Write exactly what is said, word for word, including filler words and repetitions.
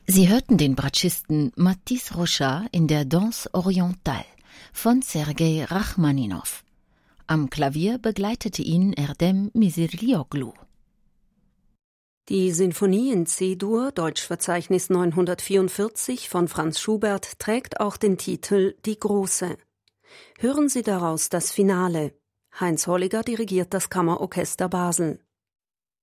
Sie hörten den Bratschisten Mathis Rochard in der Danse Orientale von Sergei Rachmaninow. Am Klavier begleitete ihn Erdem Misirlioglu. Die Sinfonie in C-Dur, Deutschverzeichnis neunhundertvierundvierzig von Franz Schubert, trägt auch den Titel Die Große. Hören Sie daraus das Finale. Heinz Holliger dirigiert das Kammerorchester Basel.